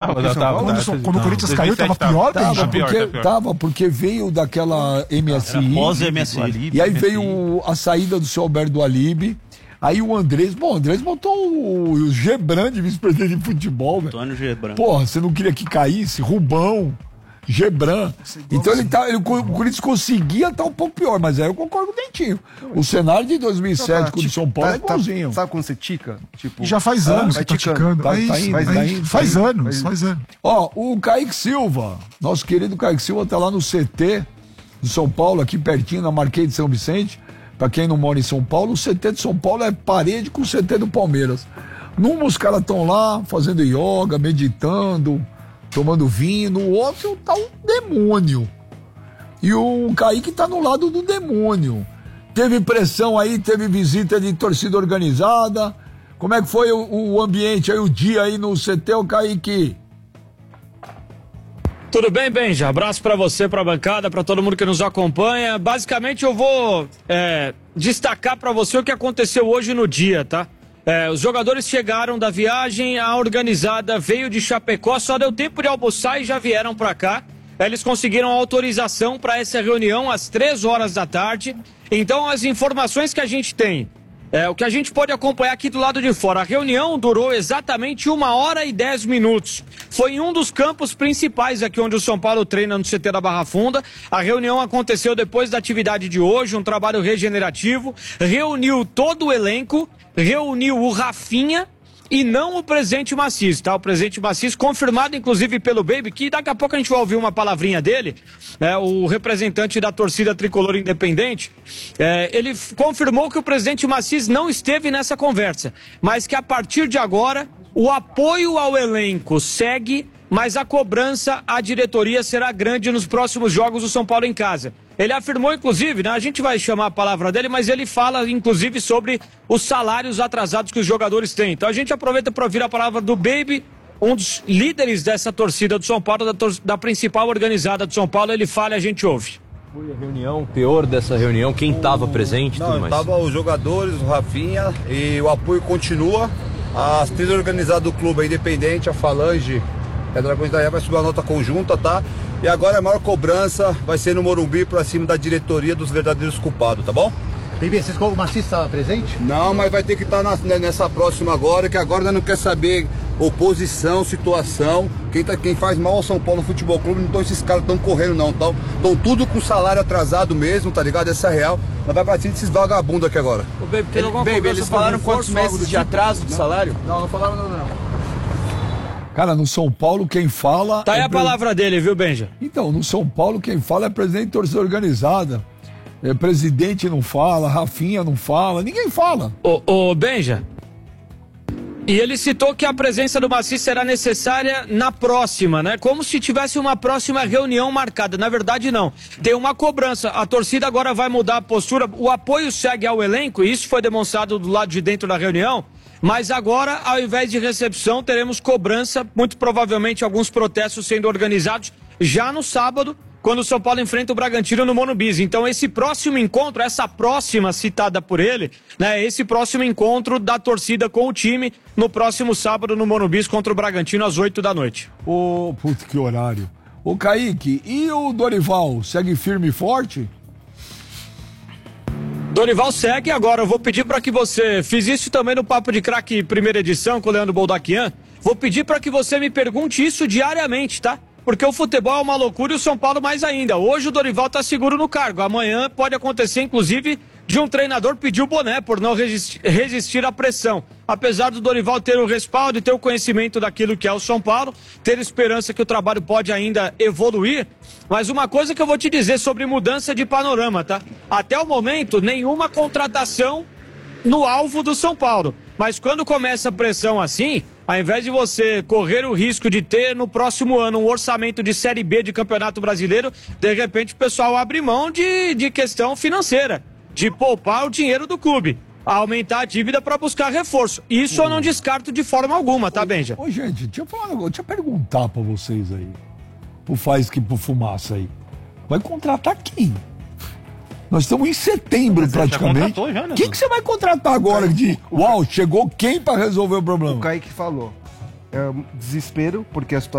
Quando o Corinthians caiu, tava pior, porque veio daquela MSI. Pós-MSI. E aí veio a saída do seu Alberto Alibe. Aí o Andrés botou o Gebran de vice-presidente de futebol, velho. Antônio Gebran. Porra, você não queria que caísse? Rubão, Gebran. Então o Corinthians conseguia estar um pouco pior, mas aí eu concordo com o Dentinho. O cenário de 2007 com o São Paulo é igualzinho. Sabe quando você tica? Tipo, já faz anos vai que tá ticando. Faz anos. Ó, o Kaique Silva, nosso querido Kaique Silva, tá lá no CT de São Paulo, aqui pertinho, na Marquês de São Vicente. Pra quem não mora em São Paulo, o CT de São Paulo é parede com o CT do Palmeiras. Num os caras estão lá fazendo yoga, meditando, tomando vinho, no outro tá um demônio. E o Kaique tá no lado do demônio. Teve pressão aí, teve visita de torcida organizada. Como é que foi o ambiente aí, o dia aí no CT, o Kaique? Tudo bem, Benja? Abraço pra você, pra bancada, pra todo mundo que nos acompanha. Basicamente eu vou destacar pra você o que aconteceu hoje no dia, tá? Os jogadores chegaram da viagem, a organizada veio de Chapecó, só deu tempo de almoçar e já vieram pra cá. Eles conseguiram autorização para essa reunião às 3 horas da tarde. Então as informações que a gente tem, o que a gente pode acompanhar aqui do lado de fora. A reunião durou exatamente 1 hora e 10 minutos. Foi em um dos campos principais aqui onde o São Paulo treina, no CT da Barra Funda. A reunião aconteceu depois da atividade de hoje, um trabalho regenerativo. Reuniu todo o elenco, reuniu o Rafinha e não o presidente Macis, tá? O presidente Macis, confirmado inclusive pelo Baby, que daqui a pouco a gente vai ouvir uma palavrinha dele, o representante da torcida tricolor independente, ele confirmou que o presidente Macis não esteve nessa conversa, mas que a partir de agora o apoio ao elenco segue, mas a cobrança à diretoria será grande nos próximos jogos do São Paulo em casa. Ele afirmou, inclusive, né, a gente vai chamar a palavra dele, mas ele fala, inclusive, sobre os salários atrasados que os jogadores têm. Então a gente aproveita para ouvir a palavra do Baby, um dos líderes dessa torcida do São Paulo, da principal organizada do São Paulo. Ele fala e a gente ouve. Foi a reunião, teor dessa reunião, quem estava presente? Não, estava os jogadores, o Rafinha, e o apoio continua. As trilhas organizadas do clube, a Independente, a Falange, a Dragões da Ilha vai subir uma nota conjunta, tá? E agora a maior cobrança vai ser no Morumbi pra cima da diretoria dos verdadeiros culpados, tá bom? Bebê, o Macis estava presente? Não, mas vai ter que estar nessa próxima agora, que agora nós não quer saber oposição, situação. Quem faz mal ao São Paulo Futebol Clube, então esses caras estão correndo não, estão tudo com salário atrasado mesmo, tá ligado? Essa é real. Nós vai partir desses vagabundos aqui agora. Ô, Baby, eles falaram quantos meses de atraso de salário? Não falaram não. Cara, no São Paulo quem fala... Tá aí a palavra dele, viu, Benja? Então, no São Paulo quem fala é presidente de torcida organizada. Presidente não fala, Rafinha não fala, ninguém fala. Ô, Benja, e ele citou que a presença do Macis será necessária na próxima, né? Como se tivesse uma próxima reunião marcada. Na verdade, não. Tem uma cobrança. A torcida agora vai mudar a postura. O apoio segue ao elenco, isso foi demonstrado do lado de dentro da reunião. Mas agora, ao invés de recepção, teremos cobrança, muito provavelmente alguns protestos sendo organizados já no sábado, quando o São Paulo enfrenta o Bragantino no Morumbi. Então esse próximo encontro, essa próxima citada por ele, né, esse próximo encontro da torcida com o time no próximo sábado no Morumbi contra o Bragantino às 8 da noite. Putz, que horário. Ô Kaique, e o Dorival, segue firme e forte? Dorival segue. Agora eu vou pedir para que você, fiz isso também no Papo de Craque primeira edição com o Leandro Boldaquian, vou pedir para que você me pergunte isso diariamente, tá? Porque o futebol é uma loucura e o São Paulo mais ainda. Hoje o Dorival tá seguro no cargo, amanhã pode acontecer inclusive de um treinador pedir o boné por não resistir à pressão. Apesar do Dorival ter o respaldo e ter o conhecimento daquilo que é o São Paulo, ter esperança que o trabalho pode ainda evoluir. Mas uma coisa que eu vou te dizer sobre mudança de panorama, tá? Até o momento, nenhuma contratação no alvo do São Paulo. Mas quando começa a pressão assim, ao invés de você correr o risco de ter no próximo ano um orçamento de Série B de Campeonato Brasileiro, de repente o pessoal abre mão de questão financeira, de poupar o dinheiro do clube, aumentar a dívida para buscar reforço. Isso eu não descarto de forma alguma, tá, Benja? Ô, gente, deixa eu perguntar pra vocês aí. Pro Fumaça aí. Vai contratar quem? Nós estamos em setembro praticamente. O que você vai contratar agora uau, chegou quem pra resolver o problema? O Kaique falou. É um desespero, porque a situação